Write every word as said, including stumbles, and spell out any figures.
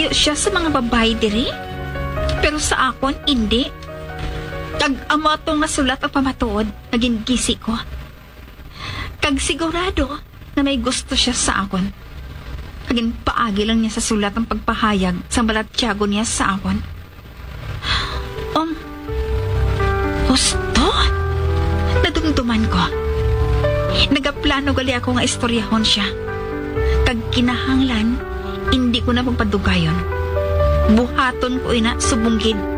kayo siya sa mga babae diri. Pero sa akon, hindi. Kag amo atong nasulat ang pamatuod, naging gisi ko. Kag sigurado na may gusto siya sa akon. Kagin paagi lang niya sa sulat ang pagpahayag sa balatyago niya sa akon. Um, gusto? Nadumduman ko. Nagaplano gali ako nga istoryahon siya. Kag kinahanglan, hindi ko na magpadugayon. Buhaton ko ina subunggid